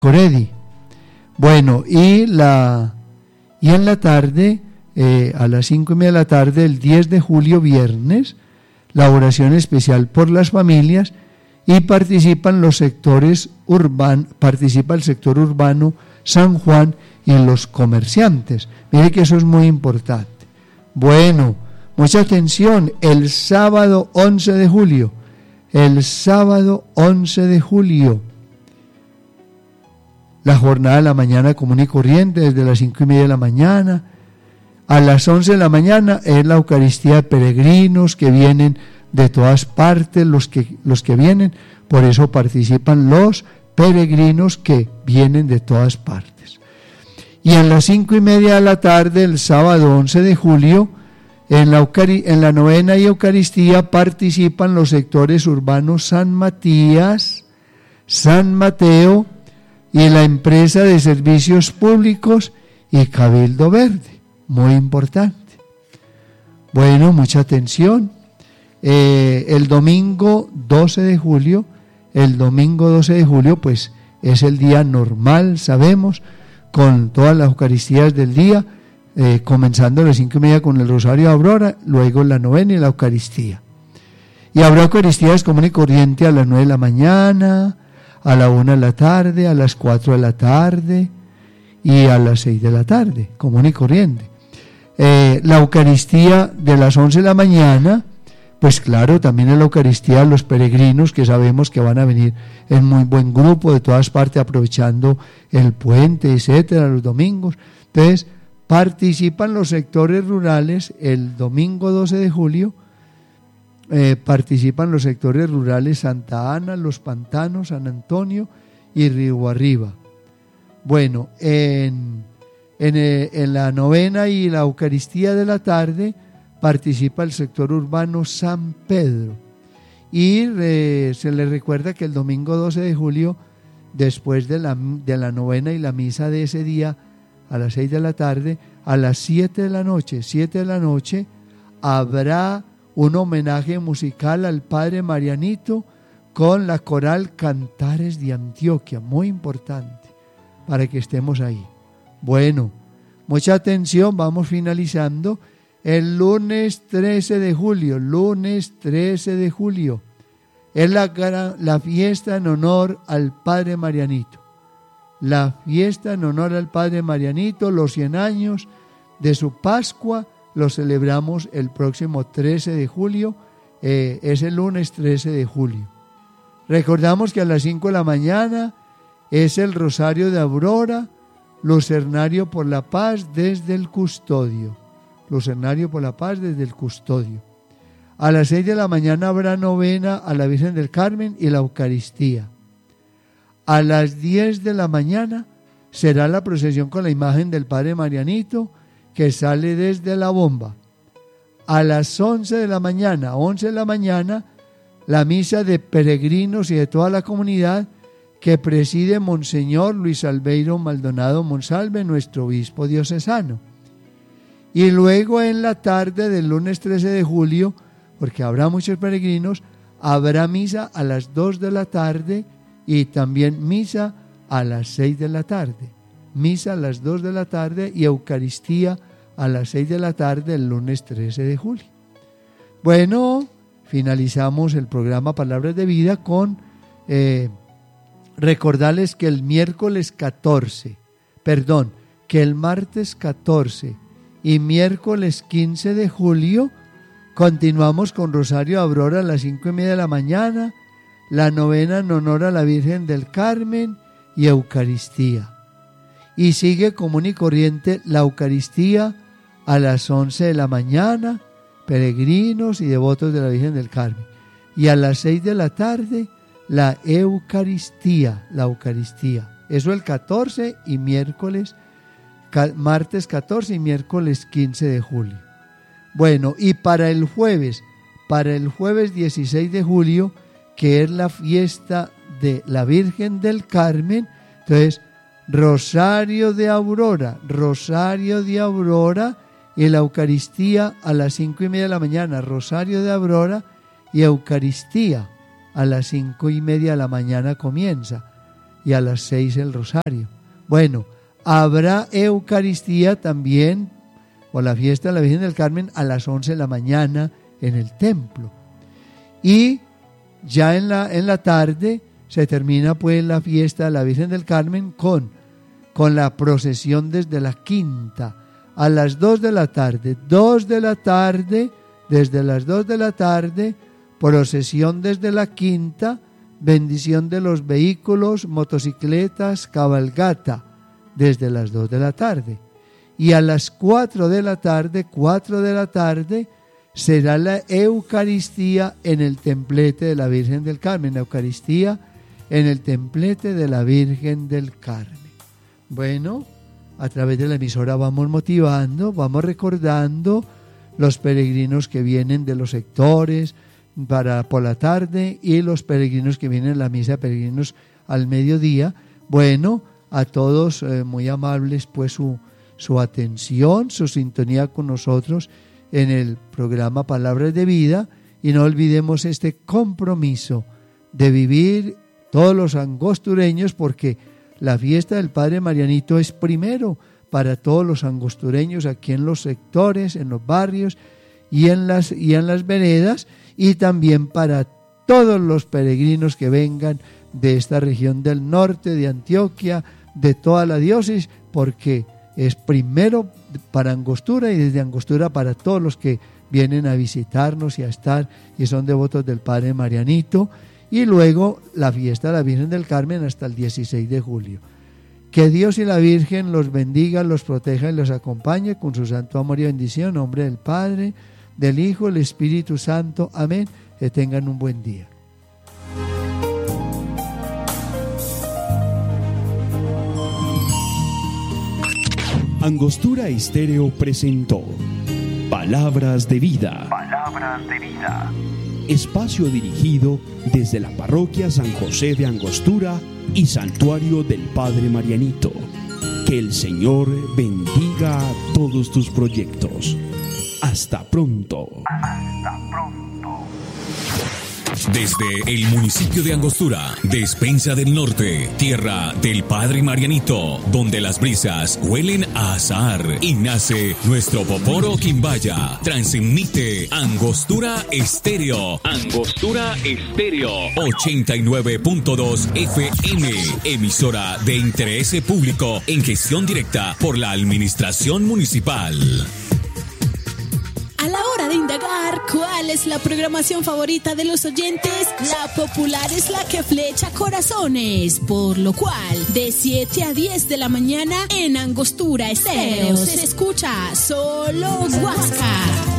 Coredi. Bueno, y en la tarde, a las 5:30 de la tarde, el 10 de julio, viernes, la oración especial por las familias, y participa el sector urbano San Juan y los comerciantes. Mire que eso es muy importante. Bueno, mucha atención, el sábado 11 de julio, la jornada de la mañana común y corriente, desde las 5:30 de la mañana, a las 11 de la mañana es la Eucaristía de peregrinos que vienen de todas partes, los que vienen, por eso participan los peregrinos que vienen de todas partes. Y a las 5:30 de la tarde, el sábado 11 de julio, en la novena y Eucaristía participan los sectores urbanos San Matías, San Mateo y la empresa de servicios públicos y Cabildo Verde. Muy importante. Bueno, mucha atención. El domingo 12 de julio, pues es el día normal, sabemos, con todas las Eucaristías del día, comenzando a las 5:30 con el Rosario de Aurora, luego la novena y la Eucaristía. Y habrá Eucaristías común y corriente a las 9 de la mañana, a la 1 de la tarde, a las 4 de la tarde y a las 6 de la tarde, común y corriente. La Eucaristía de las 11 de la mañana, pues claro, también es la Eucaristía de los peregrinos, que sabemos que van a venir en muy buen grupo de todas partes, aprovechando el puente, etcétera, los domingos. Entonces, participan los sectores rurales el domingo 12 de julio, participan los sectores rurales Santa Ana, Los Pantanos, San Antonio y Río Arriba. Bueno, en la novena y la Eucaristía de la tarde participa el sector urbano San Pedro. Y se le recuerda que el domingo 12 de julio, después de la novena y la misa de ese día, a las 6 de la tarde, a las 7 de la noche, habrá un homenaje musical al Padre Marianito con la coral Cantares de Antioquia, muy importante, para que estemos ahí. Bueno, mucha atención, vamos finalizando. El lunes 13 de julio, es la fiesta en honor al Padre Marianito. La fiesta en honor al Padre Marianito, los 100 años de su Pascua, lo celebramos el próximo 13 de julio, es el lunes 13 de julio. Recordamos que a las 5 de la mañana es el Rosario de Aurora, Lucernario por la Paz desde el Custodio. A las 6 de la mañana habrá novena a la Virgen del Carmen y la Eucaristía. A las 10 de la mañana será la procesión con la imagen del Padre Marianito, que sale desde la bomba. A las 11 de la mañana, la misa de peregrinos y de toda la comunidad que preside Monseñor Luis Albeiro Maldonado Monsalve, nuestro obispo diocesano. Y luego en la tarde del lunes 13 de julio, porque habrá muchos peregrinos, habrá misa a las 2 de la tarde y también misa a las 6 de la tarde. Misa a las 2 de la tarde y Eucaristía a las 6 de la tarde el lunes 13 de julio. Bueno, finalizamos el programa Palabras de Vida con recordarles que el martes 14 y miércoles 15 de julio continuamos con Rosario de Aurora a las 5:30 de la mañana, la novena en honor a la Virgen del Carmen y Eucaristía. Y sigue común y corriente la Eucaristía a las 11 de la mañana, peregrinos y devotos de la Virgen del Carmen. Y a las 6 de la tarde, la Eucaristía. Eso el 14 y martes 14 y miércoles 15 de julio. Bueno, y para el jueves 16 de julio, que es la fiesta de la Virgen del Carmen, entonces Rosario de Aurora y la Eucaristía a las 5:30 de la mañana, Rosario de Aurora y Eucaristía a las 5:30 de la mañana comienza. y a las 6 el rosario. Bueno, habrá Eucaristía también, o la fiesta de la Virgen del Carmen, a las 11 de la mañana en el templo. Y ya en la tarde se termina pues la fiesta de la Virgen del Carmen con la procesión desde la quinta a las 2 de la tarde. 2 de la tarde, desde las 2 de la tarde, procesión desde la quinta, bendición de los vehículos, motocicletas, cabalgata, desde las 2 de la tarde. Y a las 4 de la tarde, será la Eucaristía en el templete de la Virgen del Carmen. Eucaristía en el templete de la Virgen del Carmen. Bueno, a través de la emisora vamos motivando, vamos recordando los peregrinos que vienen de los sectores por la tarde y los peregrinos que vienen a la misa de peregrinos al mediodía. Bueno, a todos muy amables pues su atención, su sintonía con nosotros en el programa Palabras de Vida, y no olvidemos este compromiso de vivir todos los angostureños, porque la fiesta del Padre Marianito es primero para todos los angostureños aquí en los sectores, en los barrios y en las veredas, y también para todos los peregrinos que vengan de esta región del norte, de Antioquia, de toda la diócesis, porque es primero para Angostura y desde Angostura para todos los que vienen a visitarnos y a estar y son devotos del Padre Marianito, y luego la fiesta de la Virgen del Carmen hasta el 16 de julio. Que Dios y la Virgen los bendiga, los proteja y los acompañe con su santo amor y bendición, en nombre del Padre, del Hijo, del Espíritu Santo. Amén. Que tengan un buen día. Angostura Estéreo presentó Palabras de Vida. Palabras de Vida. Espacio dirigido desde la parroquia San José de Angostura y Santuario del Padre Marianito. Que el Señor bendiga todos tus proyectos. Hasta pronto. Hasta pronto. Desde el municipio de Angostura, Despensa del Norte, tierra del Padre Marianito, donde las brisas huelen a azahar y nace nuestro Poporo Quimbaya. Transmite Angostura Estéreo. Angostura Estéreo 89.2 FM, emisora de interés público en gestión directa por la Administración Municipal. A la hora de indagar cuál es la programación favorita de los oyentes, la popular es la que flecha corazones, por lo cual de 7 a 10 de la mañana en Angostura Estéreo se escucha solo Huasca.